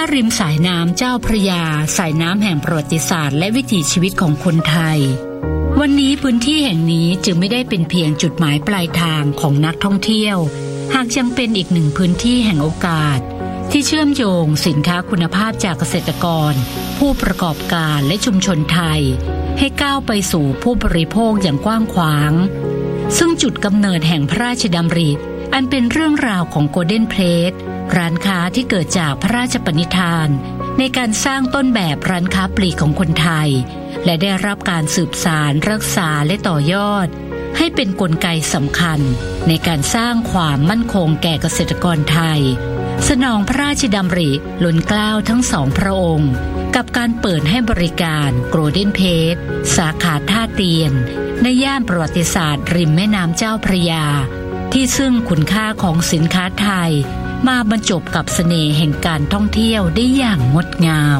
ริมสายน้ำเจ้าพระยาสายน้ำแห่งประวัติศาสตร์และวิถีชีวิตของคนไทยวันนี้พื้นที่แห่งนี้จึงไม่ได้เป็นเพียงจุดหมายปลายทางของนักท่องเที่ยวหากยังเป็นอีกหนึ่งพื้นที่แห่งโอกาสที่เชื่อมโยงสินค้าคุณภาพจากเกษตรกรผู้ประกอบการและชุมชนไทยให้ก้าวไปสู่ผู้บริโภคอย่างกว้างขวางซึ่งจุดกำเนิดแห่งพระราชดำริอันเป็นเรื่องราวของโกลเด้นเพลสร้านค้าที่เกิดจากพระราชปณิธานในการสร้างต้นแบบร้านค้าปลีกของคนไทยและได้รับการสืบสานรักษาและต่อยอดให้เป็นกลไกสำคัญในการสร้างความมั่นคงแก่เกษตรกรไทยสนองพระราชดำริล้นเกล้าทั้งสองพระองค์กับการเปิดให้บริการโกลเด้นเพลสสาขาท่าเตียนในย่านประวัติศาสตร์ริมแม่น้ำเจ้าพระยาที่ซึ่งคุณค่าของสินค้าไทยมาบรรจบกับเสน่ห์แห่งการท่องเที่ยวได้อย่างงดงาม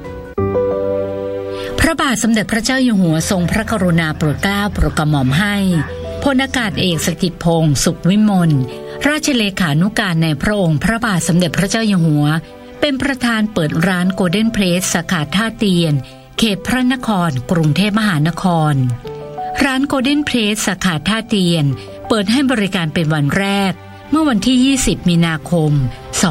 พระบาทสมเด็จพระเจ้าอยู่หัวทรงพระกรุณาโปรดเกล้าโปรดกระหม่อมให้พลอากาศเอกสถิตพงษ์สุขวิมลราชเลขานุการในพระองค์พระบาทสมเด็จพระเจ้าอยู่หัวเป็นประธานเปิดร้านโกลเด้นเพลสสาขาท่าเตียนเขตพระนครกรุงเทพมหานครร้านโกลเด้นเพลสสาขาท่าเตียนเปิดให้บริการเป็นวันแรกเมื่อวันที่20มีนาคม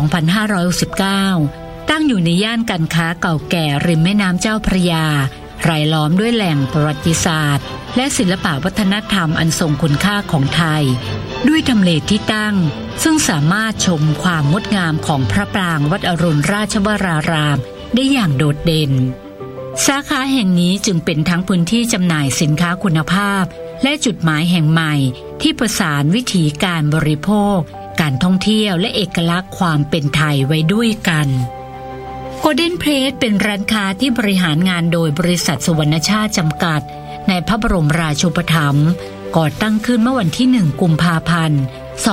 2569ตั้งอยู่ในย่านการค้าเก่าแก่ริมแม่น้ำเจ้าพระยารายล้อมด้วยแหล่งประวัติศาสตร์และศิลปวัฒนธรรมอันทรงคุณค่าของไทยด้วยทำเลที่ตั้งซึ่งสามารถชมความงดงามของพระปรางวัดอรุณราชวรารามได้อย่างโดดเด่นสาขาแห่งนี้จึงเป็นทั้งพื้นที่จำหน่ายสินค้าคุณภาพและจุดหมายแห่งใหม่ที่ประสานวิถีการบริโภคการท่องเที่ยวและเอกลักษณ์ความเป็นไทยไว้ด้วยกันโกลเด้นเพลสเป็นร้านค้าที่บริหารงานโดยบริษัทสุวรรณชาติจำกัดในพระบรมราชูปถัมภ์ก่อตั้งขึ้นเมื่อวันที่1กุมภาพันธ์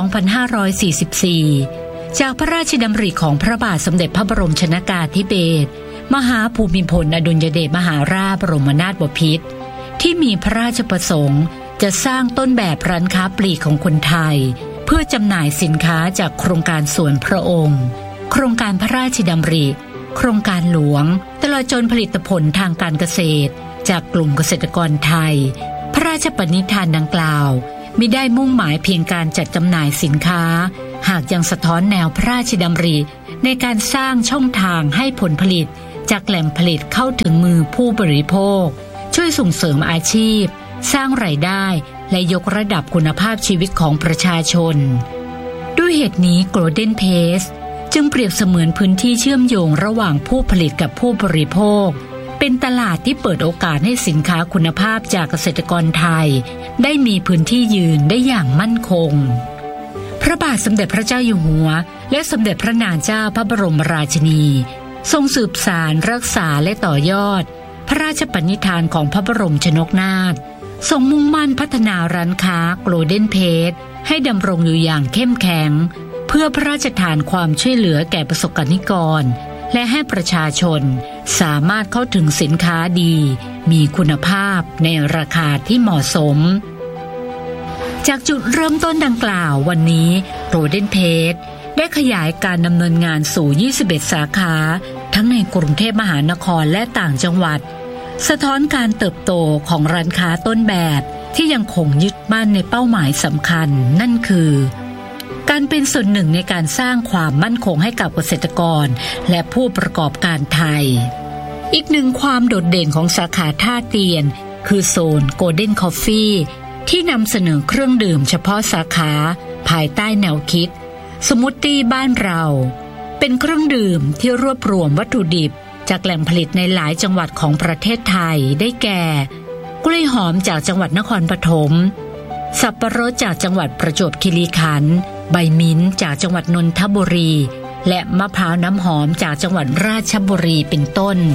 2544จากพระราชดำริของพระบาทสมเด็จพระบรมชนกาธิเบศรมหาภูมิพลอดุลยเดชมหาราชบรมนาถบพิตรที่มีพระราชประสงค์จะสร้างต้นแบบร้านค้าปลีกของคนไทยเพื่อจำหน่ายสินค้าจากโครงการส่วนพระองค์โครงการพระราชดำริโครงการหลวงตลอดจนผลิตผลทางการเกษตรจากกลุ่มเกษตรกรไทยพระราชปณิธานดังกล่าวมิได้มุ่งหมายเพียงการจัดจำหน่ายสินค้าหากยังสะท้อนแนวพระราชดำริในการสร้างช่องทางให้ผลผลิตจากแหล่งผลิตเข้าถึงมือผู้บริโภคช่วยส่งเสริมอาชีพสร้างรายได้และยกระดับคุณภาพชีวิตของประชาชนด้วยเหตุนี้โกลเด้นเพลสจึงเปรียบเสมือนพื้นที่เชื่อมโยงระหว่างผู้ผลิตกับผู้บริโภคเป็นตลาดที่เปิดโอกาสให้สินค้าคุณภาพจากเกษตรกรไทยได้มีพื้นที่ยืนได้อย่างมั่นคงพระบาทสมเด็จพระเจ้าอยู่หัวและสมเด็จพระนางเจ้าพระบรมราชินีทรงสืบสานรักษาและต่อยอดพระราชปณิธานของพระบรมชนกนาถทรงมุ่งมั่นพัฒนาร้านค้าโกลเด้นเพลสให้ดำรงอยู่อย่างเข้มแข็งเพื่อพระราชทานความช่วยเหลือแก่ประสบกนิกรและให้ประชาชนสามารถเข้าถึงสินค้าดีมีคุณภาพในราคาที่เหมาะสมจากจุดเริ่มต้นดังกล่าววันนี้โกลเด้นเพลสได้ขยายการดำเนินงานสู่21สาขาทั้งในกรุงเทพมหานครและต่างจังหวัดสะท้อนการเติบโตของร้านค้าต้นแบบที่ยังคงยึดมั่นในเป้าหมายสำคัญนั่นคือการเป็นส่วนหนึ่งในการสร้างความมั่นคงให้กับเกษตรกรและผู้ประกอบการไทยอีกหนึ่งความโดดเด่นของสาขาท่าเตียนคือโซนโกลเด้นคอฟฟี่ที่นำเสนอเครื่องดื่มเฉพาะสาขาภายใต้แนวคิดสมูทตี้บ้านเราเป็นเครื่องดื่มที่รวบรวมวัตถุดิบจากแหล่งผลิตในหลายจังหวัดของประเทศไทยได้แก่กล้วยหอมจากจังหวัดนครปฐมสับปะรดจากจังหวัดประจวบคีรีขันธ์ใบมิ้นท์จากจังหวัดนนทบุรีและมะพร้าวน้ำหอมจากจังหวัดราชบุรีเป็นต้น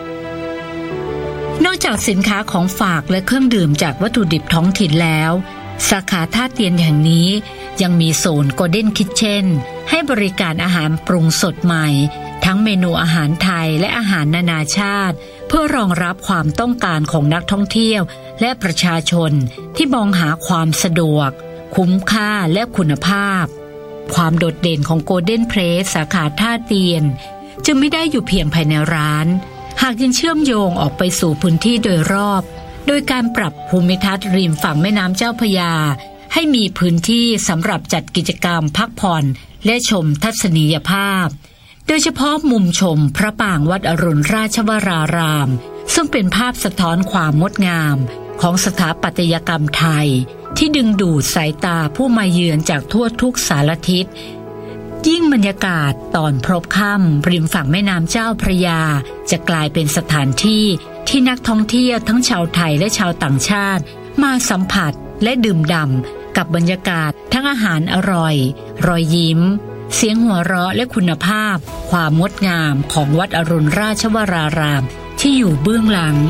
นอกจากสินค้าของฝากและเครื่องดื่มจากวัตถุดิบท้องถิ่นแล้วสาขาท่าเตียนแห่งนี้ยังมีโซนโกลเด้นคิทเช่นให้บริการอาหารปรุงสดใหม่ทั้งเมนูอาหารไทยและอาหารนานาชาติเพื่อรองรับความต้องการของนักท่องเที่ยวและประชาชนที่มองหาความสะดวกคุ้มค่าและคุณภาพความโดดเด่นของโกลเด้นเพลสสาขาท่าเตียนจึงไม่ได้อยู่เพียงภายในร้านหากยังเชื่อมโยงออกไปสู่พื้นที่โดยรอบโดยการปรับภูมิทัศน์ริมฝั่งแม่น้ำเจ้าพระยาให้มีพื้นที่สำหรับจัดกิจกรรมพักผ่อนและชมทัศนียภาพโดยเฉพาะมุมชมพระปางวัดอรุณราชวรารามซึ่งเป็นภาพสะท้อนความงดงามของสถาปัตยกรรมไทยที่ดึงดูดสายตาผู้มาเยือนจากทั่วทุกสารทิศยิ่งบรรยากาศตอนพลบค่ำริมฝั่งแม่น้ำเจ้าพระยาจะกลายเป็นสถานที่ที่นักท่องเที่ยวทั้งชาวไทยและชาวต่างชาติมาสัมผัสและดื่มด่ำกับบรรยากาศทั้งอาหารอร่อยรอยยิ้มเสียงหัวเราะและคุณภาพความงดงามของวัดอรุณราชวรารามที่อยู่เบื้องหลัง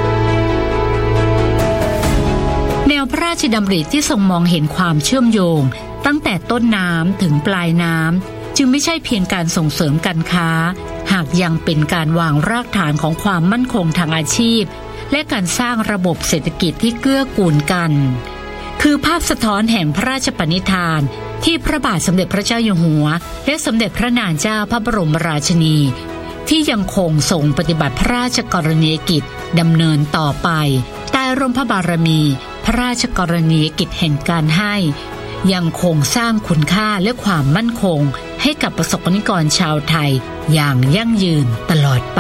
แนวพระราชดำริที่ทรงมองเห็นความเชื่อมโยงตั้งแต่ต้นน้ำถึงปลายน้ำจึงไม่ใช่เพียงการส่งเสริมการค้าหากยังเป็นการวางรากฐานของความมั่นคงทางอาชีพและการสร้างระบบเศรษฐกิจที่เกื้อกูลกันคือภาพสะท้อนแห่งพระราชปณิธานที่พระบาทสมเด็จพระเจ้าอยู่หัวและสมเด็จพระนางเจ้าพระบรมราชินีที่ยังคงทรงปฏิบัติพระราชกรณียกิจดำเนินต่อไปใต้ร่มพระบารมีพระราชกรณียกิจแห่งการให้ยังคงสร้างคุณค่าและความมั่นคงให้กับประสบนิกรชาวไทยอย่างยั่งยืนตลอดไป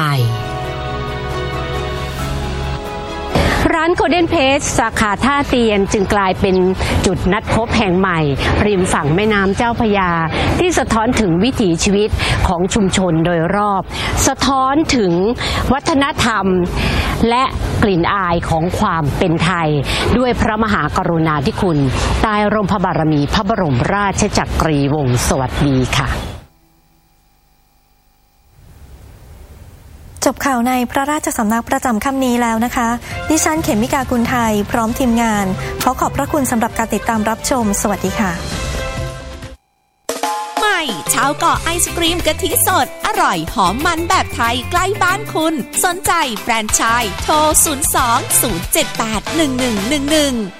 ร้านโกลเด้นเพจสาขาท่าเตียนจึงกลายเป็นจุดนัดพบแห่งใหม่ริมฝั่งแม่น้ำเจ้าพระยาที่สะท้อนถึงวิถีชีวิตของชุมชนโดยรอบสะท้อนถึงวัฒนธรรมและกลิ่นอายของความเป็นไทยด้วยพระมหากรุณาธิคุณใต้ร่มพระบารมีพระบรมราชจักรีวงศ์สวัสดีค่ะจบข่าวในพระราชสำนักประจำค่ำนี้แล้วนะคะดิฉันเขมิกากุลไทยพร้อมทีมงานขอบพระคุณสำหรับการติดตามรับชมสวัสดีค่ะใหม่ชาวเกาะไอศกรีมกะทิสดอร่อยหอมมันแบบไทยใกล้บ้านคุณสนใจแฟรนไชส์โทร02-078-1111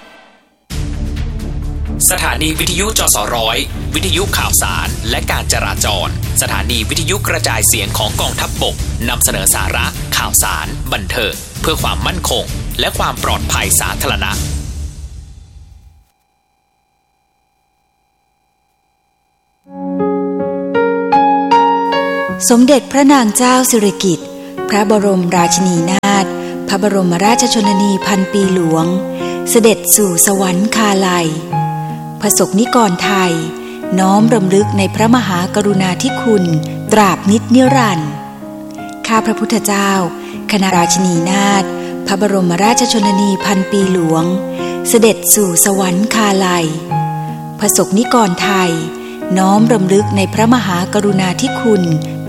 สถานีวิทยุจสร้อยวิทยุข่าวสารและการจราจรสถานีวิทยุกระจายเสียงของกองทัพบกนำเสนอสาระข่าวสารบันเทิงเพื่อความมั่นคงและความปลอดภัยสาธารณะสมเด็จพระนางเจ้าสิริกิติ์พระบรมราชินีนาถพระบรมราชชนนีพันปีหลวงเสด็จสู่สวรรคาลัยประสบนิกรไทยน้อมรำลึกในพระมหากรุณาธิคุณตราบนิจนิรันดร์ข้าพระพุทธเจ้าคณะราชินีนาถพระบรมราชชนนีพันปีหลวงเสด็จสู่สวรรคาลัยประสบนิกรไทยน้อมรำลึกในพระมหากรุณาธิคุณ